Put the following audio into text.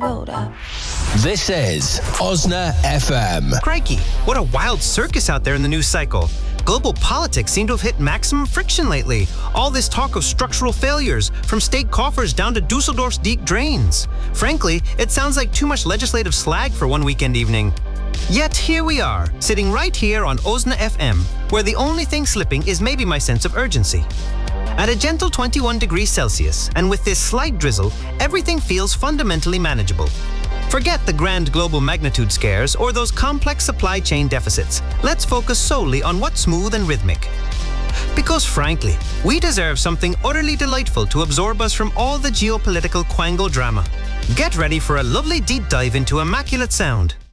build up. This is Osna FM. Crikey, what a wild circus out there in the news cycle. Global politics seem to have hit maximum friction lately. All this talk of structural failures, from state coffers down to Dusseldorf's deep drains. Frankly, it sounds like too much legislative slag for one weekend evening. Yet here we are, sitting right here on Osna FM, where the only thing slipping is maybe my sense of urgency. At a gentle 21 degrees Celsius, and with this slight drizzle, everything feels fundamentally manageable. Forget the grand global magnitude scares or those complex supply chain deficits. Let's focus solely on what's smooth and rhythmic. Because frankly, we deserve something utterly delightful to absorb us from all the geopolitical quango drama. Get ready for a lovely deep dive into immaculate sound.